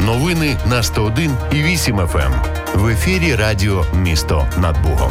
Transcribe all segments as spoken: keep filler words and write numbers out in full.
Новини на сто один і вісім еф ем. В ефірі радіо «Місто над Бугом».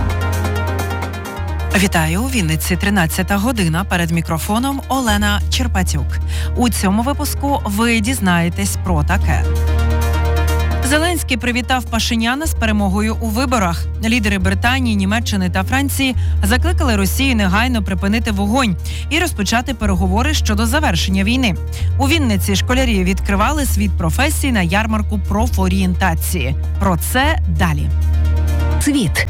Вітаю, у Вінниці тринадцята година. Перед мікрофоном Олена Черпатюк. У цьому випуску ви дізнаєтесь про таке. Зеленський привітав Пашиняна з перемогою у виборах. Лідери Британії, Німеччини та Франції закликали Росію негайно припинити вогонь і розпочати переговори щодо завершення війни. У Вінниці школярі відкривали світ професій на ярмарку профорієнтації. Про це далі. Світ.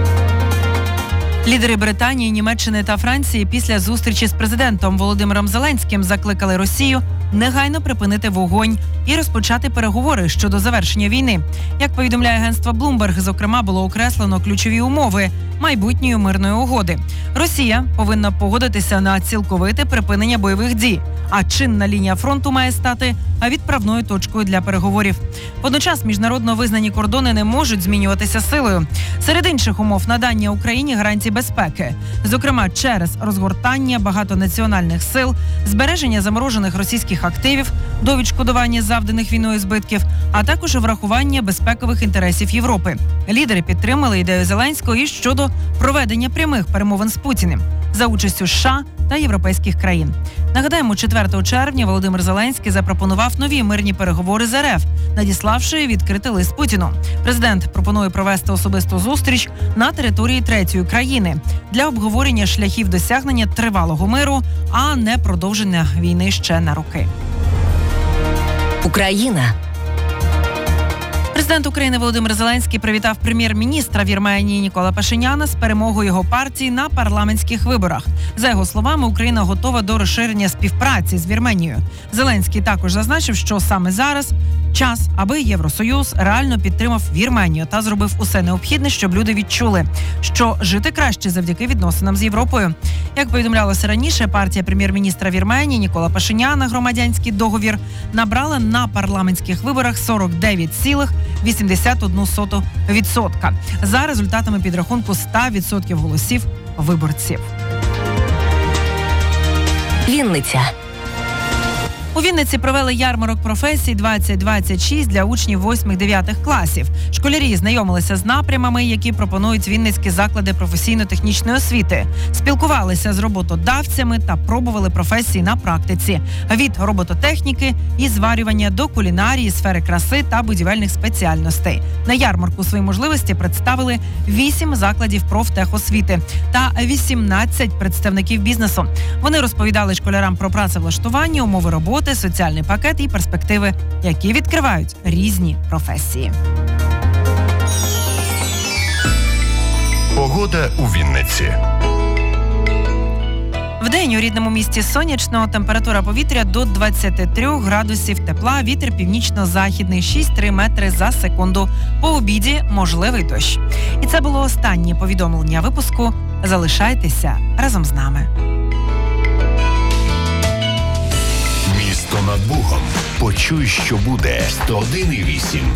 Лідери Британії, Німеччини та Франції після зустрічі з президентом Володимиром Зеленським закликали Росію негайно припинити вогонь і розпочати переговори щодо завершення війни. Як повідомляє агентство Bloomberg, зокрема, було окреслено ключові умови майбутньої мирної угоди. Росія повинна погодитися на цілковите припинення бойових дій, а чинна лінія фронту має стати відправною точкою для переговорів. Водночас міжнародно визнані кордони не можуть змінюватися силою. Серед інших умов надання Україні гарантій безпеки, зокрема через розгортання багатонаціональних сил, збереження заморожених російських активів до відшкодування завданих війною збитків, а також врахування безпекових інтересів Європи. Лідери підтримали ідею Зеленського і щодо проведення прямих перемовин з Путіним за участю США та європейських країн. Нагадаємо, четвертого червня Володимир Зеленський запропонував нові мирні переговори з ер еф, надіславши відкритий лист Путіну. Президент пропонує провести особисту зустріч на території третьої країни для обговорення шляхів досягнення тривалого миру, а не продовження війни ще на роки. Україна. Президент України Володимир Зеленський привітав прем'єр-міністра Вірменії Нікола Пашиняна з перемогою його партії на парламентських виборах. За його словами, Україна готова до розширення співпраці з Вірменією. Зеленський також зазначив, що саме зараз час, аби Євросоюз реально підтримав Вірменію та зробив усе необхідне, щоб люди відчули, що жити краще завдяки відносинам з Європою. Як повідомлялося раніше, партія прем'єр-міністра Вірменії Нікола Пашиняна «Громадянський договір» набрала на парламентських виборах сорок дев'ять цілих вісімдесят одна сотих відсотка за результатами підрахунку сто відсотків голосів виборців. Вінниця. У Вінниці провели ярмарок професій двадцять двадцять шість для учнів восьмих-дев'ятих класів. Школярі знайомилися з напрямами, які пропонують вінницькі заклади професійно-технічної освіти. Спілкувалися з роботодавцями та пробували професії на практиці. Від робототехніки і зварювання до кулінарії, сфери краси та будівельних спеціальностей. На ярмарку свої можливості представили вісім закладів профтехосвіти та вісімнадцять представників бізнесу. Вони розповідали школярам про працевлаштування, умови роботи, соціальний пакет і перспективи, які відкривають різні професії. Погода у Вінниці. Вдень у рідному місті сонячно, температура повітря до двадцяти трьох градусів тепла, вітер північно-західний шість цілих три метри за секунду. По обіді можливий дощ. І це було останнє повідомлення випуску. Залишайтеся разом з нами. Місто над Бугом. Почуй, що буде. сто один і вісім.